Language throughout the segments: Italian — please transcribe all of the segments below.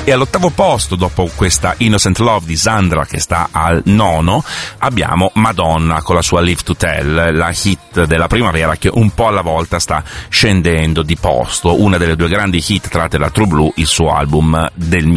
E all'8° posto, dopo questa Innocent Love di Sandra che sta al 9°, abbiamo Madonna con la sua Live to Tell, la hit della primavera che un po' alla volta sta scendendo di posto, una delle due grandi hit tratte da True Blue, il suo album del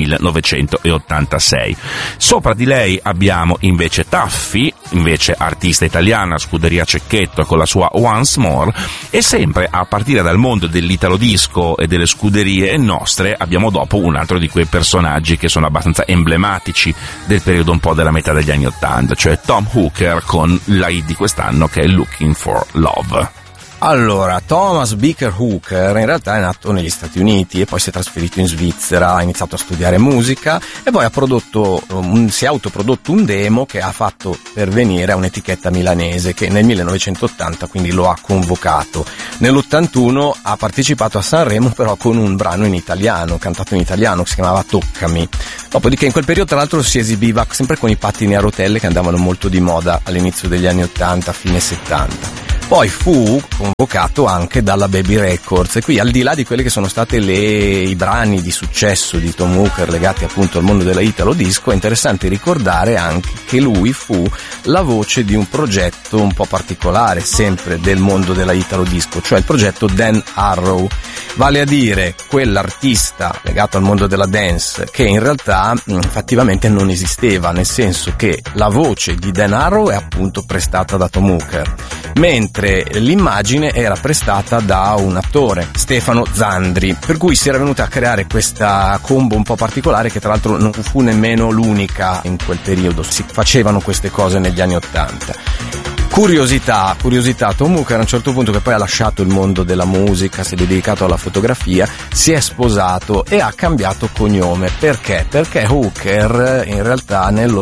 1986. Sopra di lei abbiamo invece Taffy, invece artista italiana, scuderia Cecchetto, con la sua Once More, e sempre a partire dal mondo dell'italo disco e delle scuderie nostre abbiamo dopo un altro di quei personaggi che sono abbastanza emblematici del periodo un po' della metà degli anni '80, cioè Tom Hooker con la hit di quest'anno che è Looking for Love. Allora, Thomas Baker Hooker in realtà è nato negli Stati Uniti e poi si è trasferito in Svizzera, ha iniziato a studiare musica e poi si è autoprodotto un demo che ha fatto pervenire a un'etichetta milanese che nel 1980 quindi lo ha convocato. Nell'81 ha partecipato a Sanremo però con un brano in italiano, cantato in italiano, che si chiamava Toccami. Dopodiché in quel periodo tra l'altro si esibiva sempre con i pattini a rotelle che andavano molto di moda all'inizio degli anni 80, fine 70. Poi fu convocato anche dalla Baby Records e qui, al di là di quelli che sono stati i brani di successo di Tom Hooker legati appunto al mondo della italo disco, è interessante ricordare anche che lui fu la voce di un progetto un po' particolare sempre del mondo della italo disco, cioè il progetto Dan Arrow, vale a dire quell'artista legato al mondo della dance che in realtà effettivamente non esisteva, nel senso che la voce di Dan Arrow è appunto prestata da Tom Hooker, mentre l'immagine era prestata da un attore, Stefano Zandri, per cui si era venuta a creare questa combo un po' particolare che tra l'altro non fu nemmeno l'unica in quel periodo, si facevano queste cose negli anni '80. Curiosità, Tom Hooker a un certo punto, che poi ha lasciato il mondo della musica, si è dedicato alla fotografia, si è sposato e ha cambiato cognome. Perché? Perché Hooker in realtà nello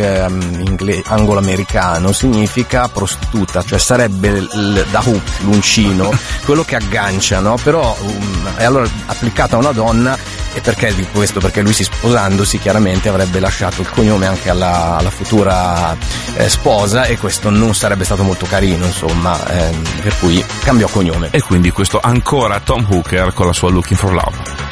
slang anglo-americano significa prostituta, cioè sarebbe da hook, l'uncino, quello che aggancia, no? Però è allora applicato a una donna. E perché di questo? Perché lui, sposandosi, chiaramente avrebbe lasciato il cognome anche alla futura sposa, e questo non sarebbe stato molto carino, insomma, per cui cambiò cognome. E quindi questo ancora Tom Hooker con la sua Looking for Love.